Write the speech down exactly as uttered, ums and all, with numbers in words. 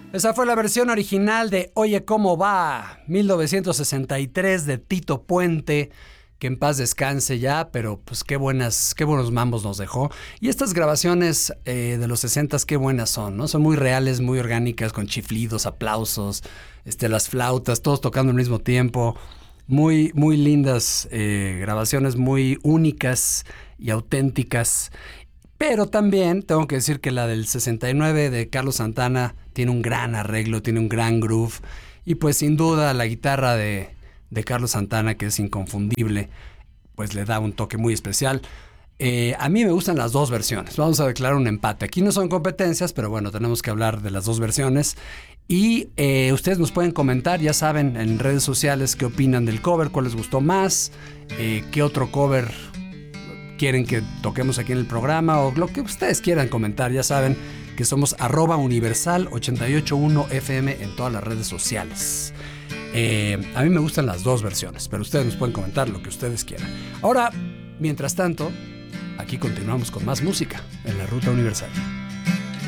Esa fue la versión original de Oye ¿Cómo va? mil novecientos sesenta y tres de Tito Puente, que en paz descanse ya, pero pues qué buenas, qué buenos mambos nos dejó. Y estas grabaciones eh, de los sesentas, qué buenas son, ¿no? Son muy reales, muy orgánicas, con chiflidos, aplausos, este, las flautas, todos tocando al mismo tiempo. Muy, muy lindas eh, grabaciones, muy únicas y auténticas. Pero también tengo que decir que la del sesenta y nueve de Carlos Santana tiene un gran arreglo, tiene un gran groove. Y pues sin duda la guitarra de, de Carlos Santana, que es inconfundible, pues le da un toque muy especial. Eh, a mí me gustan las dos versiones. Vamos a declarar un empate. Aquí no son competencias, pero bueno, tenemos que hablar de las dos versiones. Y eh, ustedes nos pueden comentar, ya saben, en redes sociales qué opinan del cover, cuál les gustó más, eh, qué otro cover quieren que toquemos aquí en el programa o lo que ustedes quieran comentar. Ya saben que somos arroba universal ochenta y ocho punto uno F M en todas las redes sociales. Eh, a mí me gustan las dos versiones, pero ustedes nos pueden comentar lo que ustedes quieran. Ahora, mientras tanto, aquí continuamos con más música en la Ruta Universal.